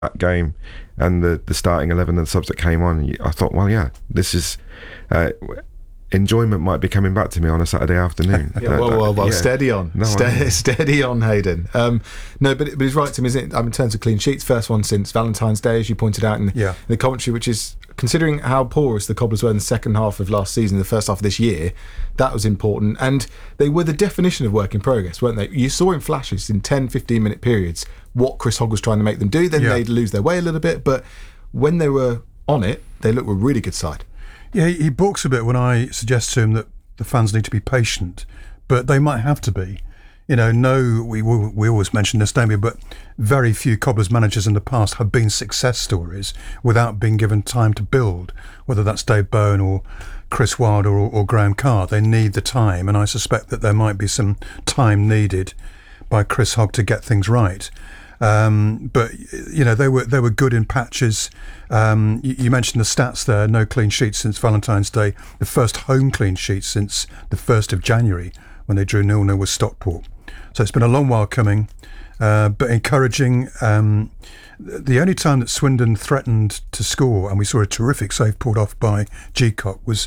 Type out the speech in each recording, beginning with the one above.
that game and the starting 11 and subs that came on, I thought, well, yeah, this is enjoyment might be coming back to me on a Saturday afternoon. Yeah. Steady on. No, steady on, Hayden. No, but it's right, Tim, isn't it? In terms of clean sheets, first one since Valentine's Day, as you pointed out in the commentary, which is, considering how porous the Cobblers were in the second half of last season, the first half of this year, that was important. And they were the definition of work in progress, weren't they? You saw in flashes, in 10, 15-minute periods, what Chris Hogg was trying to make them do. Then they'd lose their way a little bit, but when they were on it, they looked a really good side. Yeah, he balks a bit when I suggest to him that the fans need to be patient, but they might have to be. We always mention this, don't we? But very few Cobblers managers in the past have been success stories without being given time to build, whether that's Dave Bowen or Chris Wilder or Graham Carr. They need the time, and I suspect that there might be some time needed by Chris Hogg to get things right. But they were good in patches. You mentioned the stats there. No clean sheets since Valentine's Day. The first home clean sheet since the 1st of January when they drew 0-0 with Stockport. So it's been a long while coming, but encouraging. The only time that Swindon threatened to score, and we saw a terrific save pulled off by G-Cock, was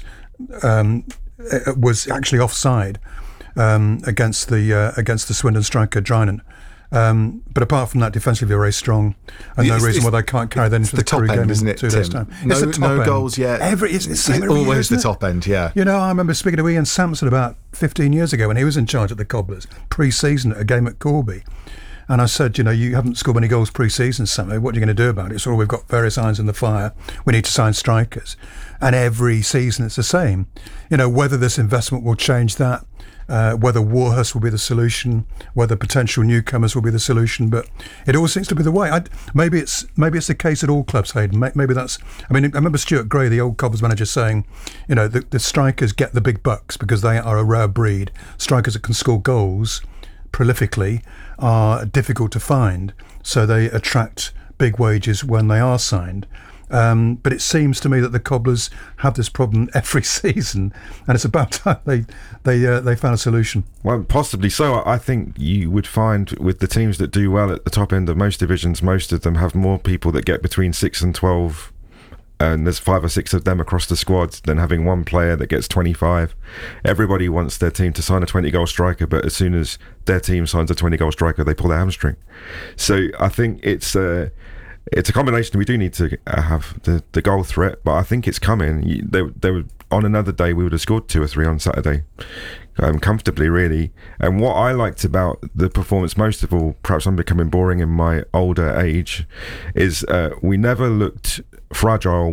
actually offside against the Swindon striker Drynan. But apart from that, defensively they're very strong, and no reason why they can't carry that into the Crewe game in 2 days' time. It's the top end. Goals yet. It's always the top end, yeah. I remember speaking to Ian Sampson about 15 years ago when he was in charge at the Cobblers, pre-season at a game at Corby. And I said, you haven't scored many goals pre-season, Sam. What are you going to do about it? So we've got various irons in the fire. We need to sign strikers. And every season it's the same. Whether this investment will change that, whether Warhurst will be the solution, whether potential newcomers will be the solution, but it all seems to be the way. Maybe it's the case at all clubs, Hayden. Maybe that's. I remember Stuart Gray, the old Cobblers manager, saying, the strikers get the big bucks because they are a rare breed. Strikers that can score goals prolifically are difficult to find, so they attract big wages when they are signed. But it seems to me that the Cobblers have this problem every season, and it's about time they found a solution. Well, possibly so. I think you would find with the teams that do well at the top end of most divisions, most of them have more people that get between 6 and 12, and there's 5 or 6 of them across the squad than having one player that gets 25. Everybody wants their team to sign a 20-goal striker, but as soon as their team signs a 20-goal striker, they pull their hamstring. So I think it's a combination. We do need to have the goal threat, but I think it's coming. They were, on another day, we would have scored 2 or 3 on Saturday, comfortably, really. And what I liked about the performance most of all, perhaps I'm becoming boring in my older age, is we never looked fragile